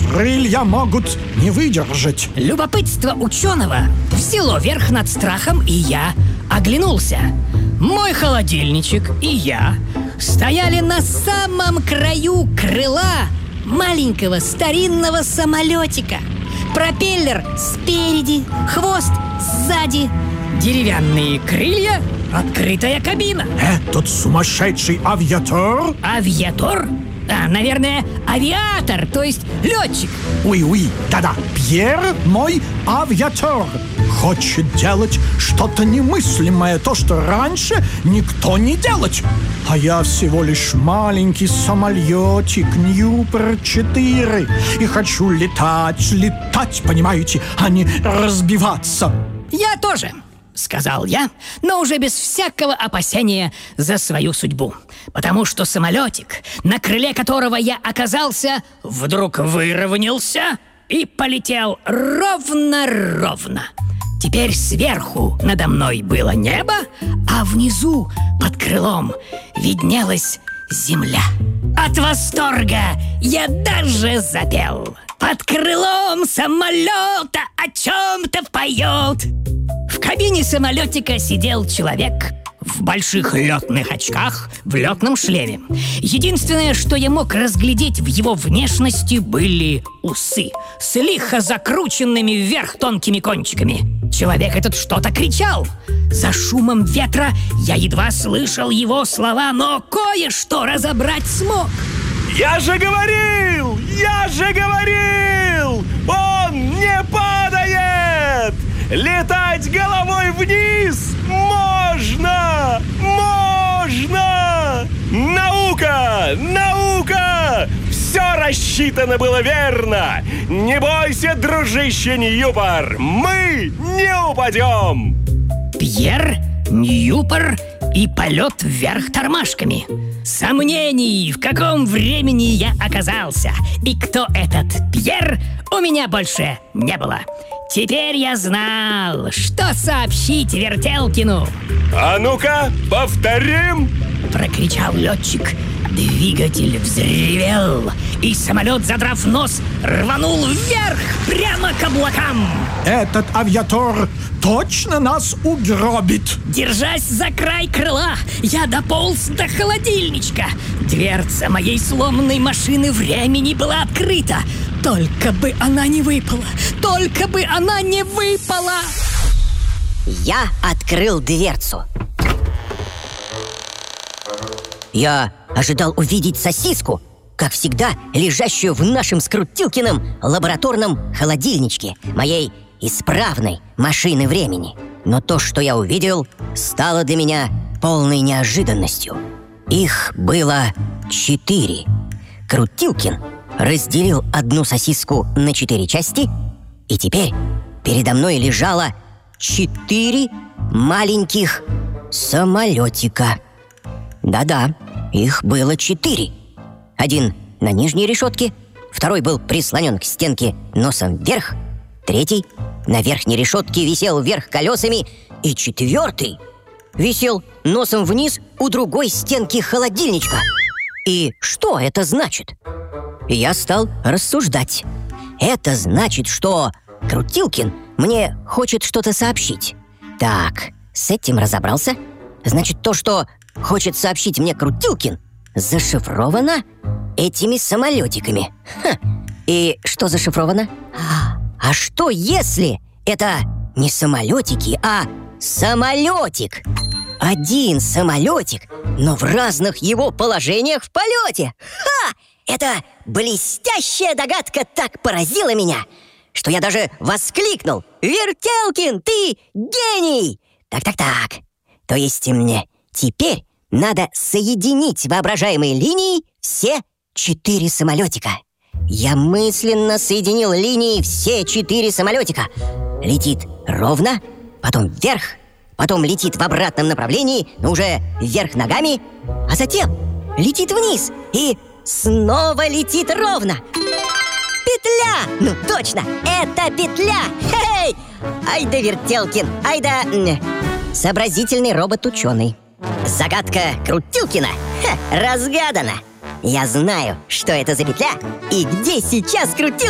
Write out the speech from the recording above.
крылья могут не выдержать. Любопытство ученого взяло верх над страхом, и я оглянулся. Мой холодильничек и я стояли на самом краю крыла маленького старинного самолетика. Пропеллер спереди, хвост сзади, деревянные крылья, открытая кабина. Этот сумасшедший авиатор? Авиатор? Наверное, авиатор, то есть летчик. Уи, да-да, Пьер мой авиатор. Хочет делать что-то немыслимое, то, что раньше никто не делать. А я всего лишь маленький самолетик Ньюпор-4. И хочу летать, понимаете, а не разбиваться. Я тоже, сказал я, но уже без всякого опасения за свою судьбу. Потому что самолетик, на крыле которого я оказался, вдруг выровнялся и полетел ровно-ровно. Теперь сверху надо мной было небо, а внизу, под крылом, виднелась земля. От восторга я даже запел. Под крылом самолета о чем-то поет. В кабине самолетика сидел человек в больших летных очках, в летном шлеме. Единственное, что я мог разглядеть в его внешности, были усы с лихо закрученными вверх тонкими кончиками. Человек этот что-то кричал. За шумом ветра я едва слышал его слова, но кое-что разобрать смог. Я же говорил! Он не падает! Летать головой вниз можно! Наука! Все рассчитано было верно! Не бойся, дружище Ньюпор! Мы не упадем! Пьер, Ньюпор и полет вверх тормашками. Сомнений, в каком времени я оказался и кто этот Пьер, у меня больше не было. Теперь я знал, что сообщить Вертелкину. А ну-ка, повторим! Прокричал летчик. Двигатель взревел, и самолет, задрав нос, рванул вверх, прямо к облакам. Этот авиатор точно нас угробит. Держась за край крыла, я дополз до холодильничка. Дверца моей сломанной машины времени была открыта. Только бы она не выпала! Я открыл дверцу. Я ожидал увидеть сосиску, как всегда, лежащую в нашем с Крутилкиным лабораторном холодильничке моей исправной машины времени. Но то, что я увидел, стало для меня полной неожиданностью. Их было 4. Крутилкин разделил одну сосиску на 4 части, и теперь передо мной лежало 4 маленьких самолетика. Да-да, их было 4. Один на нижней решетке, второй был прислонен к стенке носом вверх, третий на верхней решетке висел вверх колесами, и 4 висел носом вниз у другой стенки холодильничка. И что это значит? Я стал рассуждать. Это значит, что Крутилкин мне хочет что-то сообщить. Так, с этим разобрался. Значит, то, что хочет сообщить мне Крутилкин, зашифровано этими самолетиками. И что зашифровано? А что если это не самолетики, а самолетик? Один самолетик, но в разных его положениях в полете. Эта блестящая догадка так поразила меня, что я даже воскликнул: «Вертелкин, ты гений!» Так. То есть мне теперь надо соединить воображаемой линией все 4 самолетика. Я мысленно соединил линии все 4 самолетика. Летит ровно, потом вверх, потом летит в обратном направлении, но уже вверх ногами, а затем летит вниз и снова летит ровно. Петля! Ну точно, это петля! Хе-хей! Ай да Вертелкин, ай да сообразительный робот-ученый. Загадка Крутилкина разгадана. Я знаю, что это за петля и где сейчас Крутилкин.